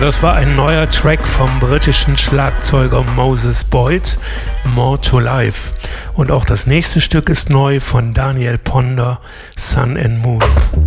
das war ein neuer Track vom britischen Schlagzeuger Moses Boyd, More to Life. Und auch das nächste Stück ist neu von Daniel Ponder, Sun and Moon.